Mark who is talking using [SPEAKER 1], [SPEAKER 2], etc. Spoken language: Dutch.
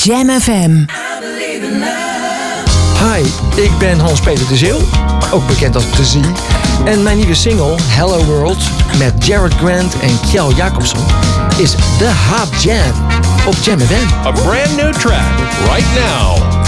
[SPEAKER 1] Jam FM.
[SPEAKER 2] Hi, ik ben Hans-Peter de Zeeuw, ook bekend als De Zie. En mijn nieuwe single, Hello World, met Jared Grant en Kjell Jacobson, is The Hot Jam op Jam FM.
[SPEAKER 3] A brand new track right now.